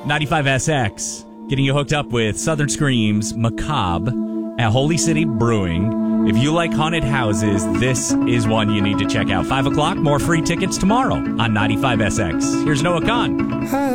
95SX, getting you hooked up with Southern Screams Macabre at Holy City Brewing. If you like haunted houses, this is one you need to check out. 5 o'clock, more free tickets tomorrow on 95SX. Here's Noah Khan.